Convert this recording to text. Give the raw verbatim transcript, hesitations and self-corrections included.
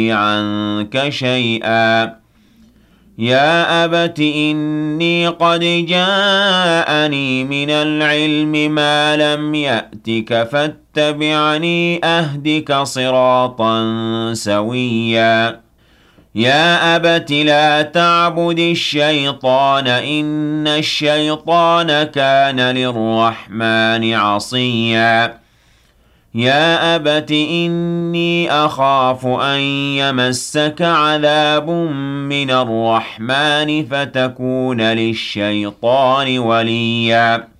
عنك شيئا يا أبت إني قد جاءني من العلم ما لم يأتك فاتبعني أهدك صراطا سويا يا أبت لا تعبد الشيطان إن الشيطان كان للرحمن عصيا يا أبت إني أخاف أن يمسك عذاب من الرحمن فتكون للشيطان وليا